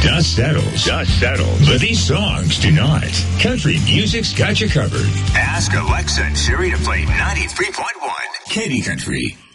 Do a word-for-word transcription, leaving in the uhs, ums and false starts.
Dust settles. Dust settles. But these songs do not. Country music's got you covered. Ask Alexa and Siri to play ninety-three point one Katy Country.